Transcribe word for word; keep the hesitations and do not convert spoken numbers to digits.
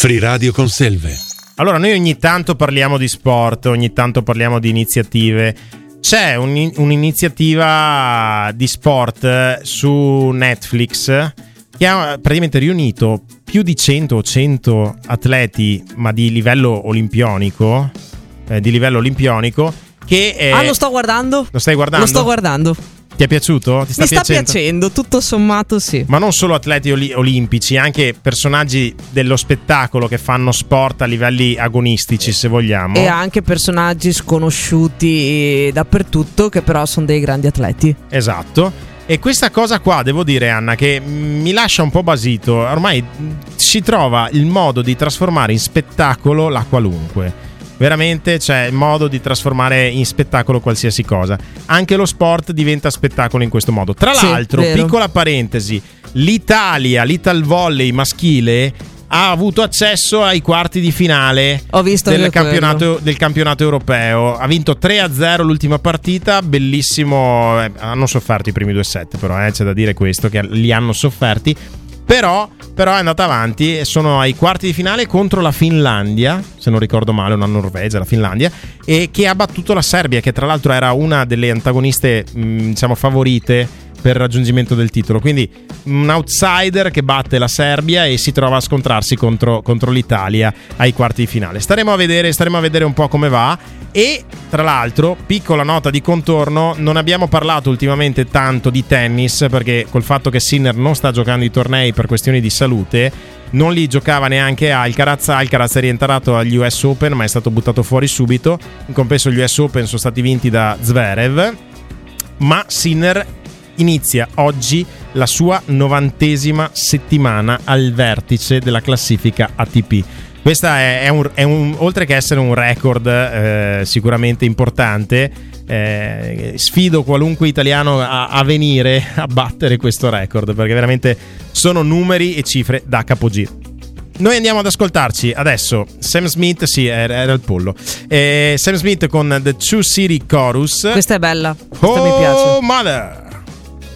Free Radio con Selve. Allora, noi ogni tanto parliamo di sport, ogni tanto parliamo di iniziative. C'è un, un'iniziativa di sport su Netflix che ha praticamente riunito più di cento o cento atleti, ma di livello olimpionico, eh, di livello olimpionico, che è... Ah, lo sto guardando? Lo stai guardando? Lo sto guardando. Ti è piaciuto? Ti sta Mi sta piacendo? piacendo, tutto sommato sì. Ma non solo atleti oli- olimpici, anche personaggi dello spettacolo che fanno sport a livelli agonistici, se vogliamo. E anche personaggi sconosciuti dappertutto, che però sono dei grandi atleti. Esatto. E questa cosa qua, devo dire, Anna, che mi lascia un po' basito. Ormai si trova il modo di trasformare in spettacolo la qualunque. Veramente c'è il modo di trasformare in spettacolo qualsiasi cosa. Anche lo sport diventa spettacolo in questo modo. Tra Sì, l'altro, vero. piccola parentesi, l'Italia, l'Ital Volley maschile ha avuto accesso ai quarti di finale Ho visto del anche campionato, del campionato europeo. Ha vinto tre a zero l'ultima partita. Bellissimo. Eh, hanno sofferto i primi due set, però eh, c'è da dire questo, che li hanno sofferti. Però, però è andata avanti e sono ai quarti di finale contro la Finlandia, se non ricordo male, una Norvegia, la Finlandia, e che ha battuto la Serbia, che tra l'altro era una delle antagoniste mh, diciamo favorite per il raggiungimento del titolo. Quindi un outsider che batte la Serbia e si trova a scontrarsi contro, contro l'Italia ai quarti di finale. Staremo a vedere, staremo a vedere un po' come va. E tra l'altro, piccola nota di contorno, non abbiamo parlato ultimamente tanto di tennis, perché col fatto che Sinner non sta giocando i tornei per questioni di salute, non li giocava neanche Alcaraz. Alcaraz è rientrato agli U S Open, ma è stato buttato fuori subito. In compenso gli U S Open sono stati vinti da Zverev, ma Sinner inizia oggi la sua novantesima settimana al vertice della classifica A T P. Questa è, è, un, è un, oltre che essere un record eh, sicuramente importante, eh, sfido qualunque italiano a, a venire a battere questo record, perché veramente sono numeri e cifre da capogiro. Noi andiamo ad ascoltarci adesso Sam Smith, sì, era, era il pollo, eh, Sam Smith con The Two City Chorus. Questa è bella, questa Oh, mi piace. Mother.